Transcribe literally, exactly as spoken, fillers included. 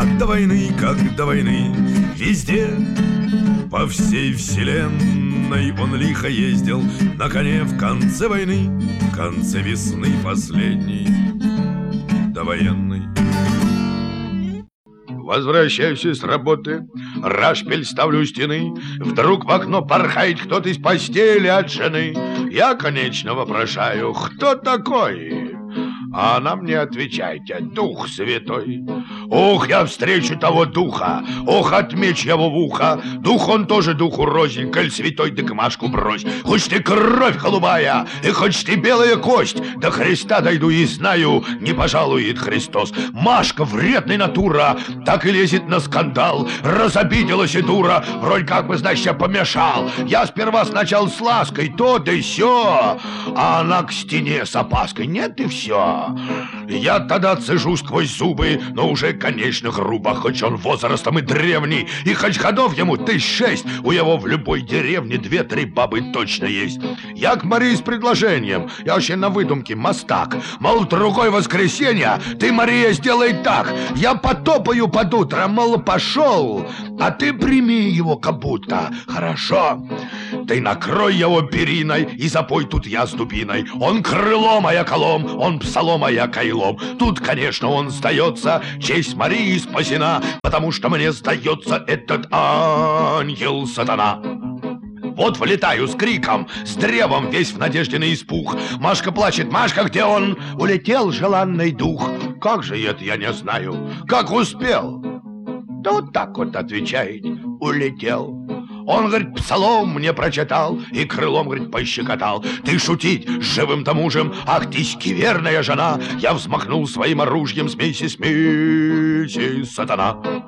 до войны, как до войны, везде, по всей вселенной он лихо ездил на коне в конце войны, в конце весны последней довоенной. Возвращаюсь с работы, рашпиль ставлю у стены, вдруг в окно порхает кто-то из постели от жены. Я, конечно, вопрошаю, кто такой? А она мне отвечает: Дух Святой. Ох, я встречу того духа, ох, отмечь его в ухо. Дух он тоже духу рознь, коль святой, да Машку брось. Хоть ты кровь голубая, и хоть ты белая кость, до Христа дойду и знаю, не пожалует Христос. Машка вредная натура, так и лезет на скандал. Разобиделась и дура, вроде как бы, значит, я помешал. Я сперва сначала с лаской, то да сё, а она к стене с опаской. Нет, и все. Я тогда цежу сквозь зубы, но уже, конечно, грубо, хоть он возрастом и древний, и хоть ходов ему тысяч шесть, у его в любой деревне две-три бабы точно есть. Я к Марии с предложением, я вообще на выдумке мастак. Мол, другое воскресенье ты, Мария, сделай так: я потопаю под утро, мол, пошел, а ты прими его как будто. Хорошо. Ты накрой его периной и запой тут я с дубиной. Он крылом, а я колом, он псалом, а я кайлом. Тут, конечно, он сдается, честь Марии спасена, потому что мне сдается этот ангел сатана. Вот влетаю с криком, с древом весь в надежде на испуг. Машка плачет: Машка, где он? Улетел желанный дух. Как же это, я не знаю. Как успел? Да вот так вот отвечает: улетел. Он, говорит, псалом мне прочитал и крылом, говорит, пощекотал. Ты шутить с живым-то мужем, ах ты скверная жена. Я взмахнул своим оружием, смейся, смейся, сатана.